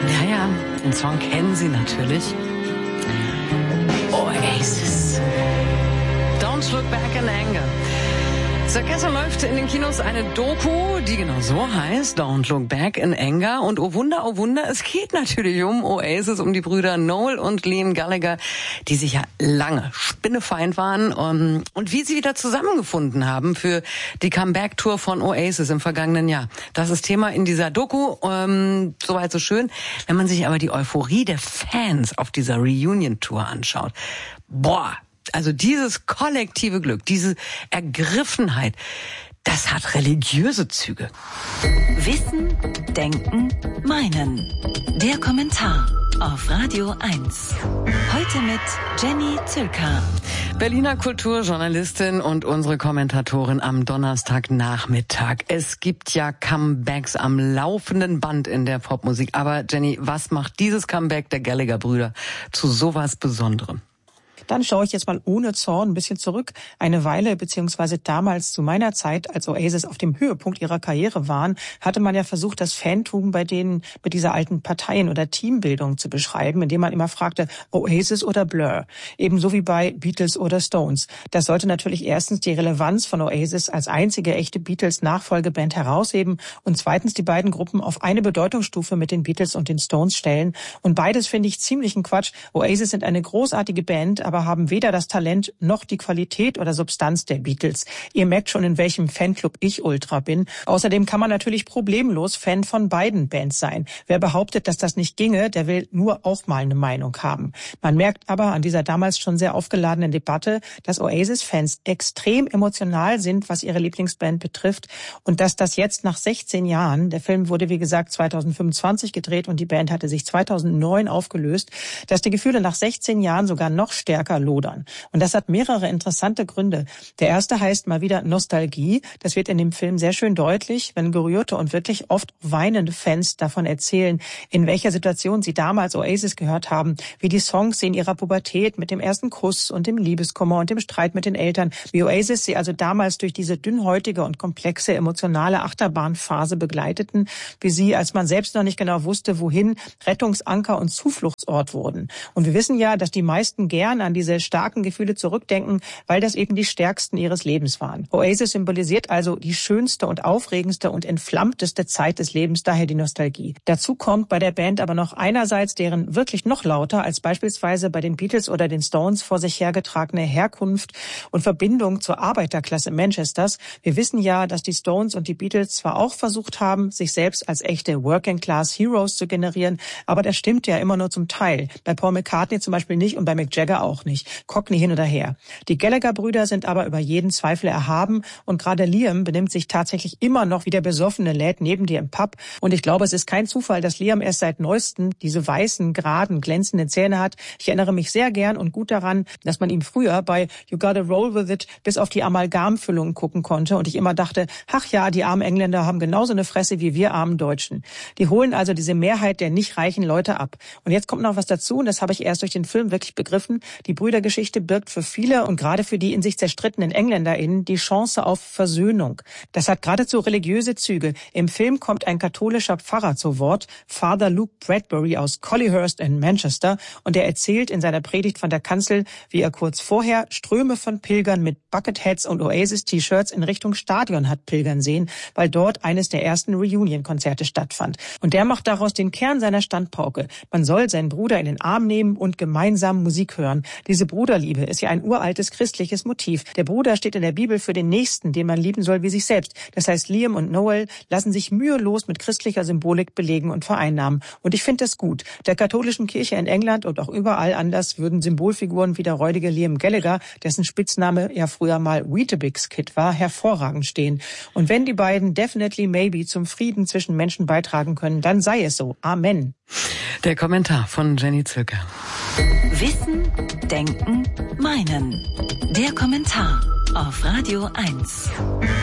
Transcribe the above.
Ja, den Song kennen Sie natürlich. Oasis. Don't Look Back in Anger. Seit gestern läuft in den Kinos eine Doku, die genau so heißt, Don't Look Back in Anger. Und oh Wunder, es geht natürlich um Oasis, um die Brüder Noel und Liam Gallagher, die sich ja lange spinnefeind waren und wie sie wieder zusammengefunden haben für die Comeback-Tour von Oasis im vergangenen Jahr. Das ist Thema in dieser Doku, soweit so schön. Wenn man sich aber die Euphorie der Fans auf dieser Reunion-Tour anschaut, also dieses kollektive Glück, diese Ergriffenheit, das hat religiöse Züge. Wissen, Denken, Meinen. Der Kommentar auf Radio 1. Heute mit Jenny Zülker. Berliner Kulturjournalistin und unsere Kommentatorin am Donnerstagnachmittag. Es gibt ja Comebacks am laufenden Band in der Popmusik. Aber Jenny, was macht dieses Comeback der Gallagher-Brüder zu sowas Besonderem? Dann schaue ich jetzt mal ohne Zorn ein bisschen zurück. Eine Weile, beziehungsweise damals zu meiner Zeit, als Oasis auf dem Höhepunkt ihrer Karriere waren, hatte man ja versucht, das Fantum bei denen mit dieser alten Parteien- oder Teambildung zu beschreiben, indem man immer fragte, Oasis oder Blur. Ebenso wie bei Beatles oder Stones. Das sollte natürlich erstens die Relevanz von Oasis als einzige echte Beatles-Nachfolgeband herausheben und zweitens die beiden Gruppen auf eine Bedeutungsstufe mit den Beatles und den Stones stellen. Und beides finde ich ziemlichen Quatsch. Oasis sind eine großartige Band, aber haben weder das Talent noch die Qualität oder Substanz der Beatles. Ihr merkt schon, in welchem Fanclub ich Ultra bin. Außerdem kann man natürlich problemlos Fan von beiden Bands sein. Wer behauptet, dass das nicht ginge, der will nur auch mal eine Meinung haben. Man merkt aber an dieser damals schon sehr aufgeladenen Debatte, dass Oasis-Fans extrem emotional sind, was ihre Lieblingsband betrifft und dass das jetzt nach 16 Jahren, der Film wurde wie gesagt 2025 gedreht und die Band hatte sich 2009 aufgelöst, dass die Gefühle nach 16 Jahren sogar noch stärker lodern. Und das hat mehrere interessante Gründe. Der erste heißt mal wieder Nostalgie. Das wird in dem Film sehr schön deutlich, wenn gerührte und wirklich oft weinende Fans davon erzählen, in welcher Situation sie damals Oasis gehört haben, wie die Songs in ihrer Pubertät mit dem ersten Kuss und dem Liebeskummer und dem Streit mit den Eltern, wie Oasis sie also damals durch diese dünnhäutige und komplexe emotionale Achterbahnphase begleiteten, wie sie, als man selbst noch nicht genau wusste, wohin, Rettungsanker und Zufluchtsort wurden. Und wir wissen ja, dass die meisten gern an diese starken Gefühle zurückdenken, weil das eben die stärksten ihres Lebens waren. Oasis symbolisiert also die schönste und aufregendste und entflammteste Zeit des Lebens, daher die Nostalgie. Dazu kommt bei der Band aber noch einerseits deren wirklich noch lauter als beispielsweise bei den Beatles oder den Stones vor sich hergetragene Herkunft und Verbindung zur Arbeiterklasse Manchesters. Wir wissen ja, dass die Stones und die Beatles zwar auch versucht haben, sich selbst als echte Working-Class-Heroes zu generieren, aber das stimmt ja immer nur zum Teil. Bei Paul McCartney zum Beispiel nicht und bei Mick Jagger auch nicht. Cockney hin oder her. Die Gallagher-Brüder sind aber über jeden Zweifel erhaben und gerade Liam benimmt sich tatsächlich immer noch wie der besoffene Lad neben dir im Pub. Und ich glaube, es ist kein Zufall, dass Liam erst seit neuestem diese weißen, geraden, glänzenden Zähne hat. Ich erinnere mich sehr gern und gut daran, dass man ihm früher bei You Gotta Roll With It bis auf die Amalgamfüllung gucken konnte und ich immer dachte, ach ja, die armen Engländer haben genauso eine Fresse wie wir armen Deutschen. Die holen also diese Mehrheit der nicht reichen Leute ab. Und jetzt kommt noch was dazu und das habe ich erst durch den Film wirklich begriffen. Die Brüdergeschichte birgt für viele und gerade für die in sich zerstrittenen EngländerInnen die Chance auf Versöhnung. Das hat geradezu religiöse Züge. Im Film kommt ein katholischer Pfarrer zu Wort, Father Luke Bradbury aus Collyhurst in Manchester, und er erzählt in seiner Predigt von der Kanzel, wie er kurz vorher Ströme von Pilgern mit Bucketheads und Oasis-T-Shirts in Richtung Stadion hat pilgern sehen, weil dort eines der ersten Reunion-Konzerte stattfand. Und der macht daraus den Kern seiner Standpauke. Man soll seinen Bruder in den Arm nehmen und gemeinsam Musik hören. Diese Bruderliebe ist ja ein uraltes christliches Motiv. Der Bruder steht in der Bibel für den Nächsten, den man lieben soll wie sich selbst. Das heißt, Liam und Noel lassen sich mühelos mit christlicher Symbolik belegen und vereinnahmen. Und ich finde das gut. Der katholischen Kirche in England und auch überall anders würden Symbolfiguren wie der räudige Liam Gallagher, dessen Spitzname ja früher mal Weetabix Kid war, hervorragend stehen. Und wenn die beiden Definitely Maybe zum Frieden zwischen Menschen beitragen können, dann sei es so. Amen. Der Kommentar von Jenny Zülker. Wissen, Denken, Meinen. Der Kommentar auf Radio 1.